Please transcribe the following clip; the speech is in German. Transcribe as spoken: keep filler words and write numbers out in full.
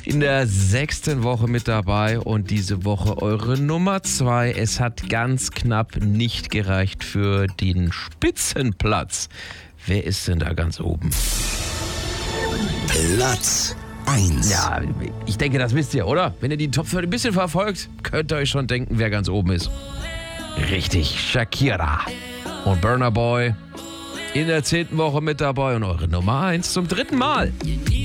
In der sechsten Woche mit dabei und diese Woche eure Nummer zwei. Es hat ganz knapp nicht gereicht für den Spitzenplatz. Wer ist denn da ganz oben? Platz eins. Ja, ich denke, das wisst ihr, oder? Wenn ihr die Top fünf ein bisschen verfolgt, könnt ihr euch schon denken, wer ganz oben ist. Richtig, Shakira und Burna Boy in der zehnten Woche mit dabei und eure Nummer eins zum dritten Mal.